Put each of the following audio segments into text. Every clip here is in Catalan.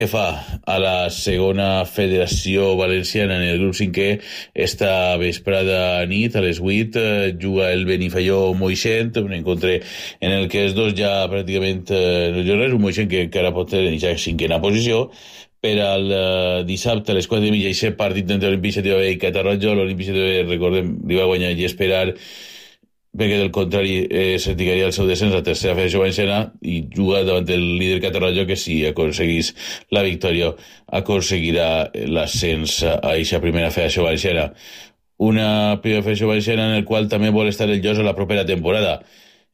que fa a la segona federació valenciana en el grup 5è esta vesprada nit a les 8 juga el Benifaió Moixent, un encontre en el que els dos ja pràcticament no juguen res, un Moixent que encara pot tenir ja 5ª posició. Per al dissabte a les 4:30 i aquest partit entre l'Olimpícia de i Catarroja. L'Olimpícia de recordem, li va guanyar i esperar, perquè del contrari certificaria el seu descens a tercera federació valenciana i juga davant el líder Catarroja, que si aconseguís la victòria aconseguirà l'ascens a aquesta primera federació valenciana. Una primera federació valenciana en el qual també vol estar el Llos a la propera temporada.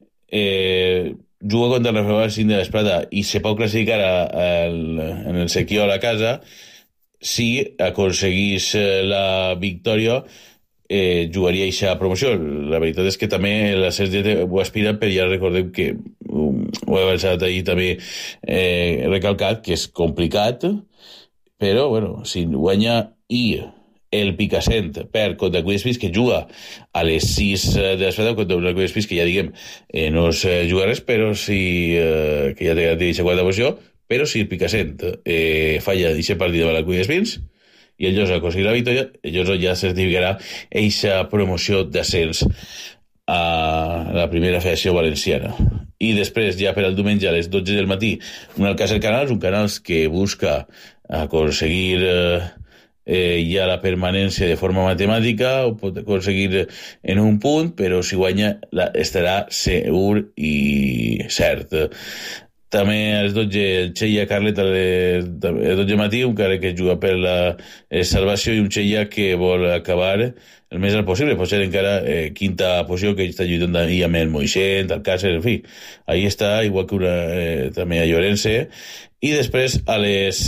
Juga contra el Rafael Cinc de Vesprada i se pot classificar en el Sequió a la casa. Si aconseguís la victòria, jugaria aquesta promoció. La veritat és que també l'ascens ho aspira, però ja recordem que ho he avançat ahir també recalcat, que és complicat, però bueno, si guanya i el Picassent perd contra Cuidespís, que juga a les 6 de l'esprada contra un Cuidespís que ja diguem no es juga res, però si que ja té aquesta quarta posició, però si el Picassent falla d'aquest partit davant el Cuidespís i el Llos aconseguir la victòria, el Llos ja certificarà aquesta promoció d'ascens a la primera federació valenciana. I després, ja per al diumenge a les 12 del matí, un Alcácer Canals, un Canals que busca aconseguir ja la permanència de forma matemàtica, ho pot aconseguir en un punt, però si guanya estarà segur i cert. També a les 12 el Xella Carlet a les 12 del matí, un cara que juga per la salvació i un Xella que vol acabar el més alt possible, pot ser encara quinta posició, que està lluitant ahir amb el Moixent, el Càcer, en fi, ahí està, igual que també a Llorense. I després a les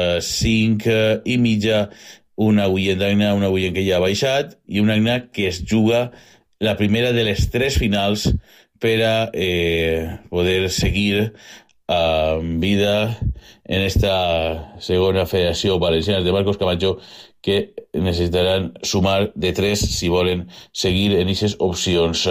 5:30 una Guillent d'Agna, una Guillent que ja ha baixat, i una Agna que es juga la primera de les 3 finals per a poder seguir en vida en esta segona federació valenciana de Marcos Camacho, que necessitaran sumar de 3 si volen seguir en aquestes opcions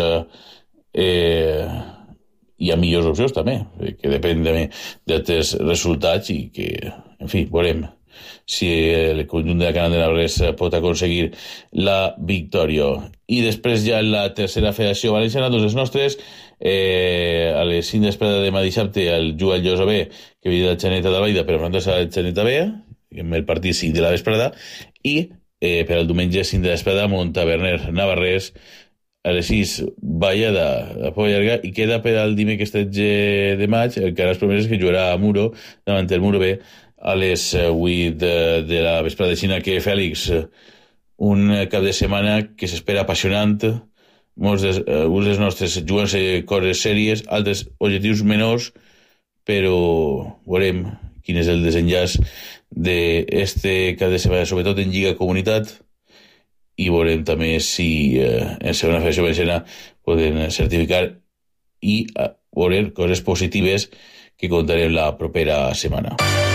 i a millors opcions també, que depèn d'altres resultats i que, en fi, veurem si el conjunt de la Canal de Navarrés pot aconseguir la victòria. I després ja en la tercera federació valenciana, doncs els nostres, a les 5 d'esprada demà dissabte el juga el Llos B, que ve de la Xaneta d'Albaida per enfrontar-se a la Xaneta B, en el partit 5 de la vesprada, i per al diumenge 5 de l'esprada Montaverner Navarrés a les 6 Vallada a Pova Llarga, i queda per al dimecres 13 de maig el Canals Promeses, que jugarà a Muro davant el Muro B a les 8 de la vesprada. Xina que Fèlix, un cap de setmana que s'espera apassionant, alguns dels nostres jugant-se coses sèries, altres objectius menors, però veurem quin és el desenllaç d'este cap de setmana, sobretot en Lliga Comunitat, i veurem també si en segona federació valenciana poden certificar i veurem coses positives que contarem la propera setmana.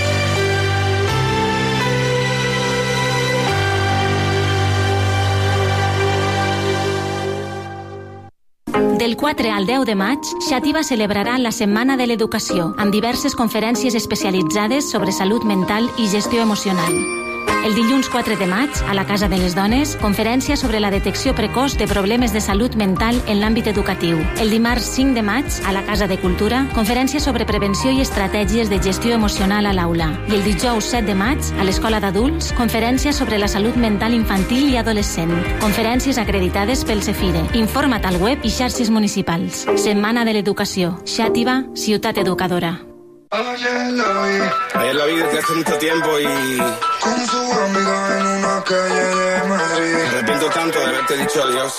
Del 4 al 10 de maig, Xàtiva celebrarà la Setmana de l'Educació, amb diverses conferències especialitzades sobre salut mental i gestió emocional. El dilluns 4 de maig, a la Casa de les Dones, conferència sobre la detecció precoç de problemes de salut mental en l'àmbit educatiu. El dimarts 5 de maig, a la Casa de Cultura, conferència sobre prevenció i estratègies de gestió emocional a l'aula. I el dijous 7 de maig, a l'Escola d'Adults, conferència sobre la salut mental infantil i adolescent. Conferències acreditades pel Cefire. Informa't al web i xarxes municipals. Setmana de l'Educació. Xàtiva, ciutat educadora. Ayer la vi desde hace mucho tiempo y con su amiga en una calle de Madrid. Me arrepiento tanto de haberte dicho adiós.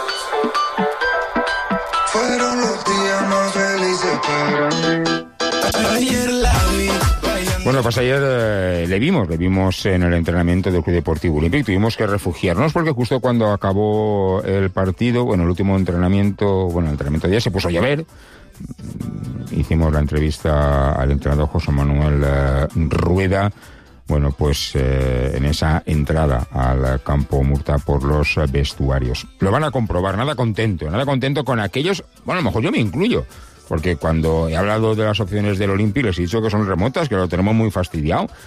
Fueron los días más felices para mí. Ayer la vi. Bueno, pues ayer le vimos en el entrenamiento del Club Deportivo Olímpico. Tuvimos que refugiarnos porque justo cuando acabó el partido, bueno, el último entrenamiento, el entrenamiento de día se puso a llover. Hicimos la entrevista al entrenador José Manuel Rueda, bueno, pues en esa entrada al campo Murta por los vestuarios. Lo van a comprobar, nada contento con aquellos, bueno, a lo mejor yo me incluyo, porque cuando he hablado de las opciones del Olympique les he dicho que son remotas, que lo tenemos muy fastidiado.